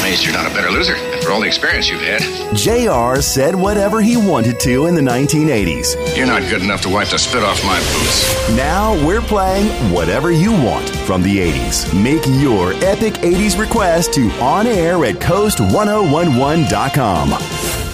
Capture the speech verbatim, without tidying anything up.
amazed you're not a better loser after all the experience you've had. J R said whatever he wanted to in the nineteen eighties. You're not good enough to wipe the spit off my boots. Now we're playing whatever you want from the eighties. Make your epic eighties request to on air at coast ten eleven dot com.